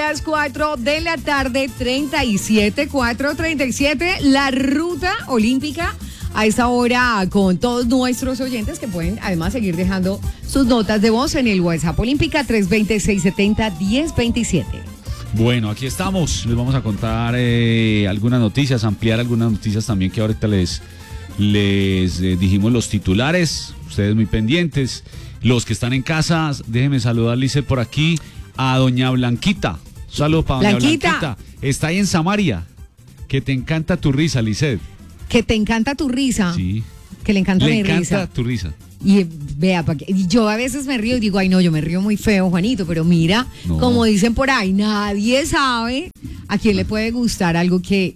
las 4 de la tarde, 4:37, la ruta olímpica a esta hora con todos nuestros oyentes que pueden además seguir dejando sus notas de voz en el WhatsApp Olímpica 320-670-1027. Bueno, aquí estamos, les vamos a contar algunas noticias, ampliar algunas noticias también que ahorita les dijimos los titulares, ustedes muy pendientes. Los que están en casa, déjenme saludar, Lice, por aquí a doña Blanquita. Saludos para doña Blanquita. Está ahí en Samaria. Que te encanta tu risa, Lice. Que te encanta tu risa. Sí. Que le encanta mi risa. Le encanta tu risa. Y vea, yo a veces me río y digo, ay no, yo me río muy feo, Juanito, pero mira, como dicen por ahí, nadie sabe a quién le puede gustar algo que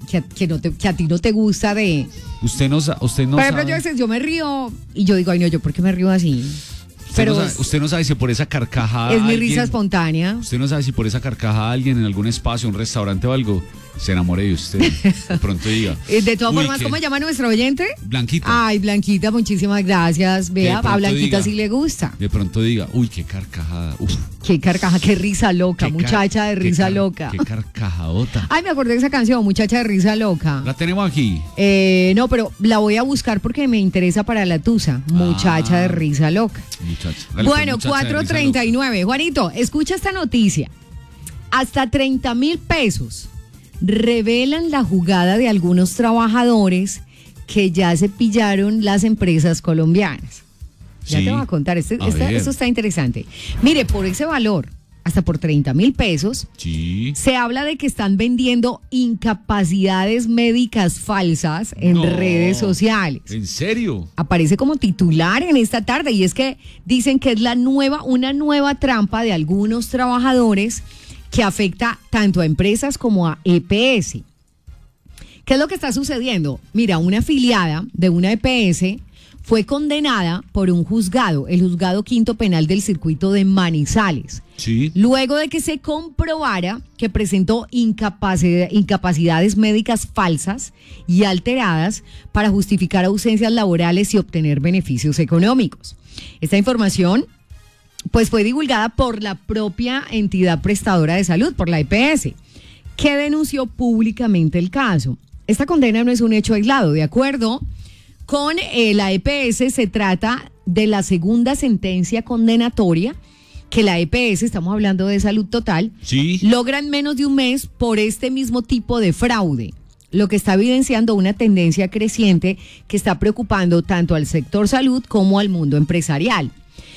a ti no te gusta de... Usted no por ejemplo, sabe. yo me río y yo digo, ay no, ¿yo por qué me río así? Usted no sabe si por esa carcajada... Es mi risa espontánea. Usted no sabe si por esa carcajada alguien en algún espacio, un restaurante o algo, se enamore de usted. De pronto diga. De todas formas, ¿cómo llama nuestro oyente? Blanquita. Ay, Blanquita, muchísimas gracias. Vea, a Blanquita sí le gusta. De pronto diga, uy, qué carcajada. Uf. Qué carcajada, qué risa loca, muchacha de risa loca. Qué carcajadota. Ay, me acordé de esa canción, muchacha de risa loca. La tenemos aquí. No, pero la voy a buscar porque me interesa para la tusa. Muchacha de risa loca. Muchacha. Bueno, 4:39. Juanito, escucha esta noticia. Hasta 30,000 pesos revelan la jugada de algunos trabajadores que ya se pillaron las empresas colombianas. Ya te voy a contar, esto está interesante. Mire, por ese valor, hasta por 30,000 pesos, se habla de que están vendiendo incapacidades médicas falsas en redes sociales. ¿En serio? Aparece como titular en esta tarde y es que dicen que es una nueva trampa de algunos trabajadores que afecta tanto a empresas como a EPS. ¿Qué es lo que está sucediendo? Mira, una afiliada de una EPS fue condenada por un juzgado, el juzgado quinto penal del circuito de Manizales. Sí. Luego de que se comprobara que presentó incapacidades médicas falsas y alteradas para justificar ausencias laborales y obtener beneficios económicos. Esta información pues fue divulgada por la propia entidad prestadora de salud, por la EPS, que denunció públicamente el caso. Esta condena no es un hecho aislado, de acuerdo con la EPS, se trata de la segunda sentencia condenatoria que la EPS, estamos hablando de Salud Total, logra en menos de un mes por este mismo tipo de fraude, lo que está evidenciando una tendencia creciente que está preocupando tanto al sector salud como al mundo empresarial.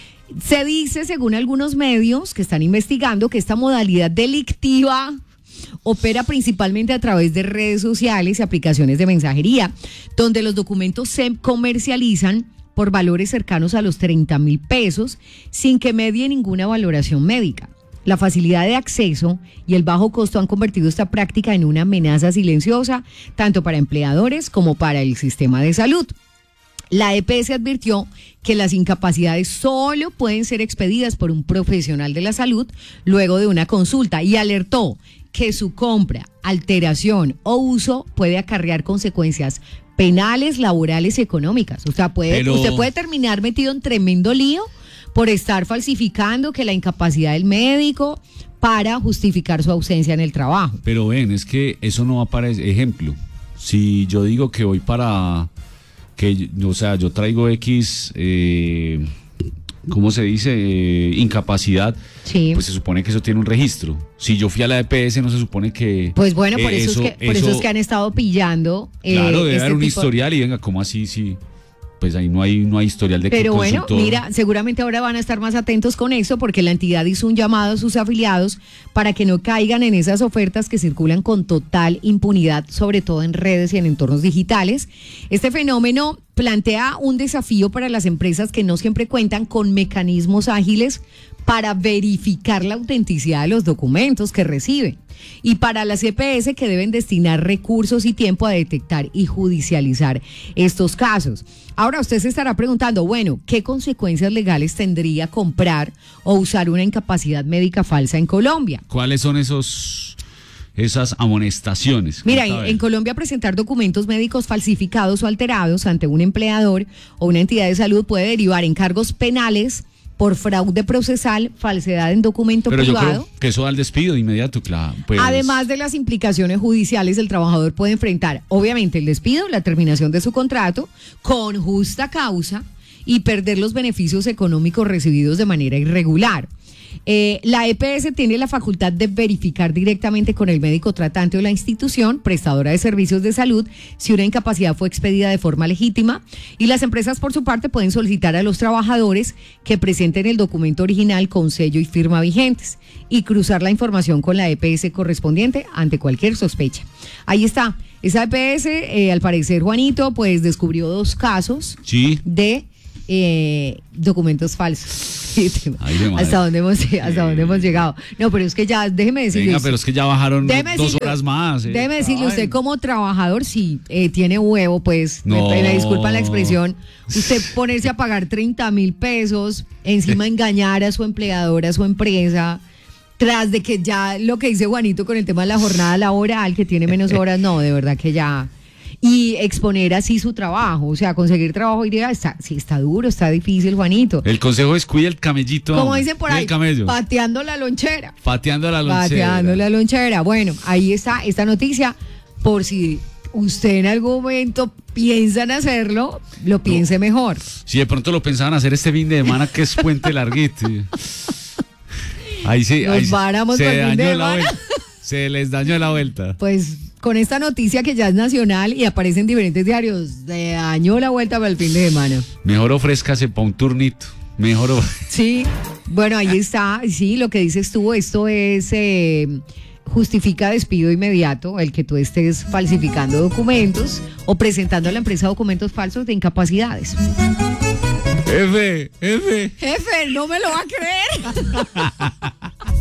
Se dice, según algunos medios que están investigando, que esta modalidad delictiva opera principalmente a través de redes sociales y aplicaciones de mensajería, donde los documentos se comercializan por valores cercanos a los 30,000 pesos sin que medie ninguna valoración médica. La facilidad de acceso y el bajo costo han convertido esta práctica en una amenaza silenciosa, tanto para empleadores como para el sistema de salud. La EPS advirtió que las incapacidades solo pueden ser expedidas por un profesional de la salud luego de una consulta y alertó que su compra, alteración o uso puede acarrear consecuencias penales, laborales y económicas. Usted puede terminar metido en tremendo lío por estar falsificando que la incapacidad del médico para justificar su ausencia en el trabajo. Pero ven, es que eso no aparece. Ejemplo, si yo digo que voy yo traigo X, ¿cómo se dice? Incapacidad, pues se supone que eso tiene un registro. Si yo fui a la EPS, no se supone que... Pues bueno, por eso es que han estado pillando. Claro, debe haber un historial y venga, ¿cómo así? Sí. Pues ahí no hay historial de Pero consultor. Bueno, mira, seguramente ahora van a estar más atentos con eso porque la entidad hizo un llamado a sus afiliados para que no caigan en esas ofertas que circulan con total impunidad, sobre todo en redes y en entornos digitales. Este fenómeno plantea un desafío para las empresas que no siempre cuentan con mecanismos ágiles para verificar la autenticidad de los documentos que reciben, y para las EPS que deben destinar recursos y tiempo a detectar y judicializar estos casos. Ahora usted se estará preguntando, bueno, ¿qué consecuencias legales tendría comprar o usar una incapacidad médica falsa en Colombia? ¿Cuáles son esas amonestaciones? Mira, en Colombia presentar documentos médicos falsificados o alterados ante un empleador o una entidad de salud puede derivar en cargos penales por fraude procesal, falsedad en documento Pero yo privado. creo que eso da al despido inmediato, claro. Pues, Además de las implicaciones judiciales, el trabajador puede enfrentar, obviamente, el despido, la terminación de su contrato con justa causa y perder los beneficios económicos recibidos de manera irregular. La EPS tiene la facultad de verificar directamente con el médico tratante o la institución prestadora de servicios de salud si una incapacidad fue expedida de forma legítima, y las empresas por su parte pueden solicitar a los trabajadores que presenten el documento original con sello y firma vigentes y cruzar la información con la EPS correspondiente ante cualquier sospecha. Ahí está, esa EPS, al parecer, Juanito, pues descubrió 2 casos sí. de documentos falsos. Ay, de madre. hasta dónde hemos llegado. No, pero es que ya, déjeme decirle. Venga, pero es que ya bajaron déjeme 2 horas más. Déjeme decirle, Ay. usted como trabajador, si tiene huevo, pues, No. me disculpan la expresión, usted ponerse a pagar 30,000 pesos, encima engañar a su empleador, a su empresa, tras de que ya lo que dice Juanito con el tema de la jornada laboral, que tiene menos horas, no, de verdad que ya. Y exponer así su trabajo, o sea, conseguir trabajo hoy día está duro, está difícil, Juanito. El consejo es cuida el camellito. Como dicen por ahí, el camello. pateando la lonchera. Pateando la lonchera. Pateando la lonchera. Bueno, ahí está esta noticia, por si usted en algún momento piensa en hacerlo, lo piense mejor. Si de pronto lo pensaban hacer este fin de semana, que es puente larguito. Ahí sí. Nos ahí paramos se por el fin de dañó la semana. vuelta. Se les dañó la vuelta. Pues con esta noticia que ya es nacional y aparece en diferentes diarios, se dañó la vuelta para el fin de semana. Mejor ofrézcase para un turnito. Sí, bueno, ahí está. Sí, lo que dices tú, esto es justifica despido inmediato, el que tú estés falsificando documentos o presentando a la empresa documentos falsos de incapacidades. Jefe. Jefe, no me lo va a creer.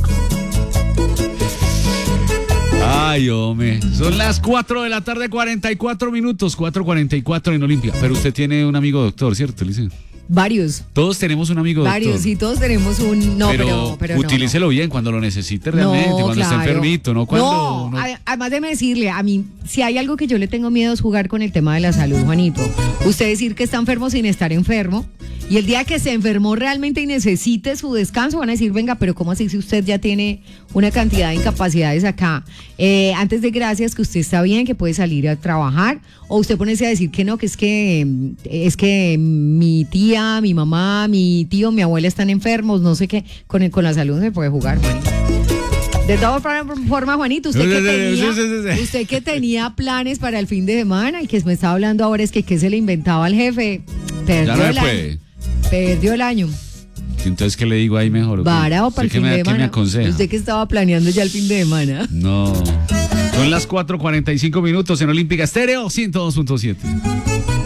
Ay, hombre. Son las 4 de la tarde, 44 minutos. 4:44 en Olimpia. Pero usted tiene un amigo doctor, ¿cierto, Lice? Varios. Todos tenemos un amigo doctor. Varios, sí, todos tenemos un. No, pero utilícelo bien cuando lo necesite realmente, cuando claro. esté enfermito, no cuando. No. Además de decirle, a mí, si hay algo que yo le tengo miedo es jugar con el tema de la salud, Juanito. Usted decir que está enfermo sin estar enfermo. Y el día que se enfermó realmente y necesite su descanso, van a decir, venga, pero ¿cómo así si usted ya tiene una cantidad de incapacidades acá? Antes de gracias, que usted está bien, que puede salir a trabajar, o usted ponerse a decir que no, que es que mi tía, mi mamá, mi tío, mi abuela están enfermos, no sé qué, con la salud no se puede jugar, Juanito. De todas formas, Juanito, usted que tenía planes para el fin de semana y que me estaba hablando ahora es que se le inventaba al jefe, perdió el año. Entonces, ¿qué le digo ahí mejor? Varado para el fin de semana. ¿Qué me aconseja? Usted que estaba planeando ya el fin de semana. No. Son las 4:45 minutos en Olímpica Estéreo 102.7.